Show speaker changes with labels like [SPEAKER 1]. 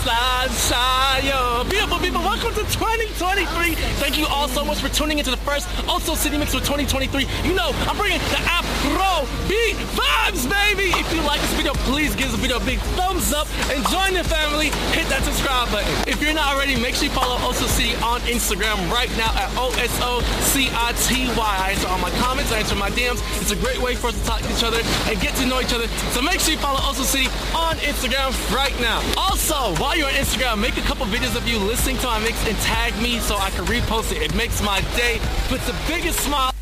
[SPEAKER 1] sunshine, yo. Beautiful people, welcome to 2023. Thank you all so much for tuning into the first Oso City Mix for 2023. You know, I'm bringing the Afro beat vibes, baby. If you like this video, please give this video a big thumbs up and join the family. Hit that subscribe button. If you're not already, make sure you follow Oso City on Instagram right now at OSOCITY. I answer all my comments, I answer my DMs. It's a great way for us to talk to each other and get to know each other. So make sure you follow Oso City on Instagram right now. Also, while you're on Instagram, make a couple videos of you listening to my mix and tag me so I can repost it. It makes my day. Puts the biggest smile